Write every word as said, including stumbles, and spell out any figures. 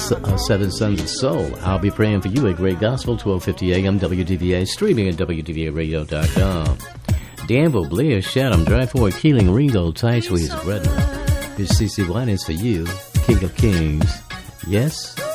uh, Seven Sons of Soul. I'll be praying for you at Great Gospel, twelve fifty a.m. W D V A, streaming at W D V A radio dot com. Danville, Blair, Chatham, Drive Forward, Keeling, Ringo, Ty Sweets, Redmond. This C C one is for you, King of Kings. Yes?